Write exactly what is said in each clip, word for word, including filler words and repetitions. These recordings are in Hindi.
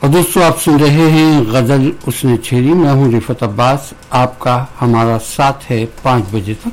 और दोस्तों आप सुन रहे हैं गजल उसने छेड़ी। मैं हूं रिफत अब्बास, आपका हमारा साथ है पाँच बजे तक।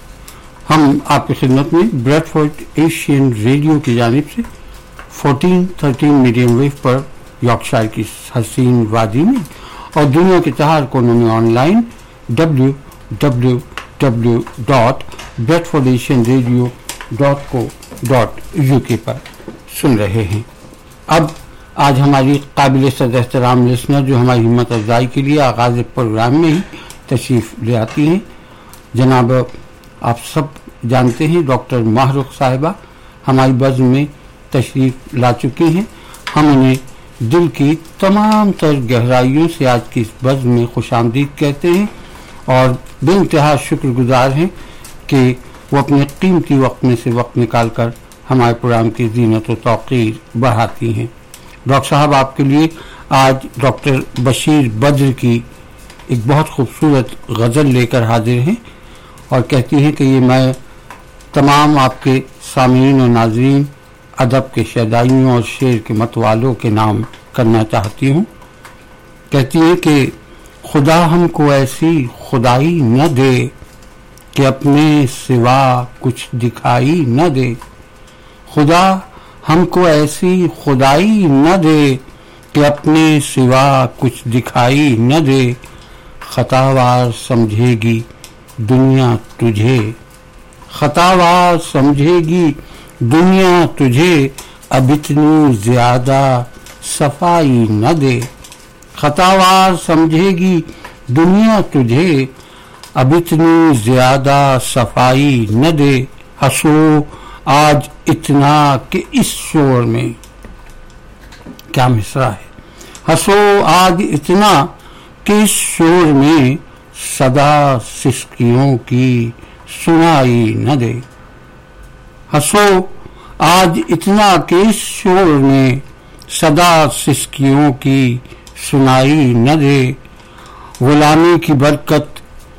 हम आपकी खिदमत में ब्रैडफोर्ड एशियन रेडियो की जानिब से चौदह तेरह मीडियम वेव पर यॉर्कशायर की हसीन वादी में और दुनिया के चार कोनों में online W W W dot Bradford Asian radio dot co dot U के पर सुन रहे हैं। अब आज हमारी काबिल सदर एहतराम लिसनर जो हमारी हिम्मत अफजाई के लिए आगाज़ प्रोग्राम में ही तशरीफ़ ले आती हैं, जनाब आप सब जानते हैं डॉक्टर माहरुख साहिबा हमारी बज़्म में तशरीफ़ ला चुकी हैं। हम उन्हें दिल की तमाम तर गहराइयों से आज की इस बज़्म में खुशामदीद कहते हैं और बेइंतहा शुक्रगुजार हैं कि वो अपने कीमती वक्त में से वक्त निकाल कर हमारे प्रोग्राम की ज़ीनत व तौक़ीर बढ़ाती हैं। डॉक्टर साहब आपके लिए आज डॉक्टर बशीर बद्र की एक बहुत खूबसूरत गज़ल लेकर हाजिर हैं और कहती हैं कि ये मैं तमाम आपके सामीन और नाज़रीन अदब के शहदाइयों और शेर के मतवालों के नाम करना चाहती हूँ। कहती है कि खुदा हमको ऐसी खुदाई न दे कि अपने सिवा कुछ दिखाई न दे। खुदा हमको ऐसी खुदाई न दे कि अपने सिवा कुछ दिखाई न दे। खतावार समझेगी दुनिया तुझे, खतावार समझेगी दुनिया तुझे, अब इतनी ज्यादा सफाई न दे। खतावार समझेगी दुनिया तुझे, अब इतनी ज्यादा सफाई न दे। हंसो आज इतना कि इस शोर में, क्या मिसरा है। हंसो आज इतना कि इस शोर में सदा सिसकियों की सुनाई न दे। हंसो आज इतना कि इस शोर में सदा सिसकियों की सुनाई न दे। गुलामी की बरकत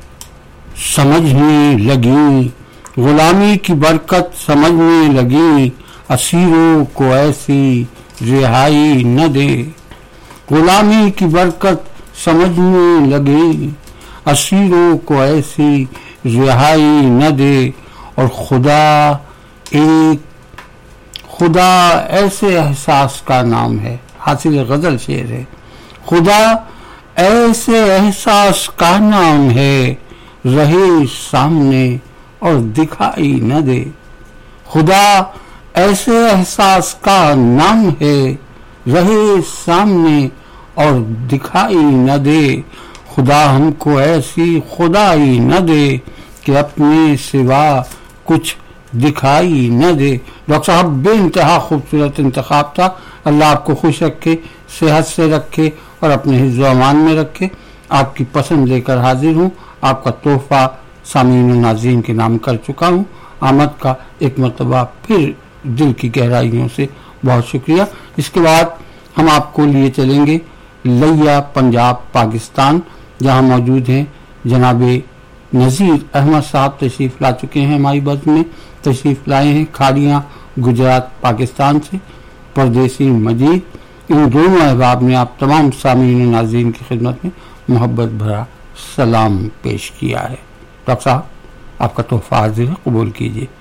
समझने लगी, गुलामी की बरकत समझने लगी, असीरों को ऐसी रिहाई न दे। गुलामी की बरकत समझने लगी, असीरों को ऐसी रिहाई न दे। और खुदा एक खुदा ऐसे एहसास का नाम है, हासिल गजल शेर है। खुदा ऐसे एहसास का नाम है, रहे सामने और दिखाई न दे। खुदा ऐसे एहसास का नाम है, रहे सामने और दिखाई न दे। खुदा हमको ऐसी खुदाई न दे कि अपने सिवा कुछ दिखाई न दे। डॉक्टर साहब बेइंतहा खूबसूरत इंतखाब था। अल्लाह आपको खुश रखे, सेहत से रखे और अपने हिफ्ज़ व अमान में रखे। आपकी पसंद लेकर हाजिर हूँ। आपका तोहफा सामीन और नाज़रीन के नाम कर चुका हूँ। आमद का एक मरतबा फिर दिल की गहराइयों से बहुत शुक्रिया। इसके बाद हम आपको लिए चलेंगे लिया पंजाब पाकिस्तान, जहाँ मौजूद हैं जनाबे नज़ीर अहमद साहब तशरीफ़ ला चुके हैं। हमारी बज़्म में तशरीफ़ लाए हैं खाड़ियाँ गुजरात पाकिस्तान से। परदेसी मजीद, इन दोनों अहबाब ने आप तमाम सामीन और नाज़रीन की खिदमत में मोहब्बत भरा सलाम पेश किया है। डॉक्टर साहब आपका तोहफा हाजिर है, कबूल कीजिए।